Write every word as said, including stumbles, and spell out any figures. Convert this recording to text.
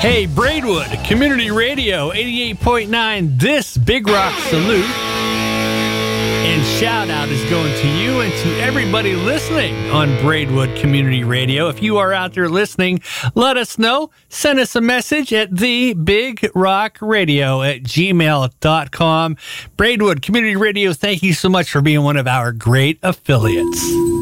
Hey, Braidwood Community Radio eighty-eight point nine, this Big Rock salute and shout out is going to you and to everybody listening on Braidwood Community Radio. If you are out there listening, let us know. Send us a message at the big rock radio at gmail dot com. Braidwood Community Radio, thank you so much for being one of our great affiliates.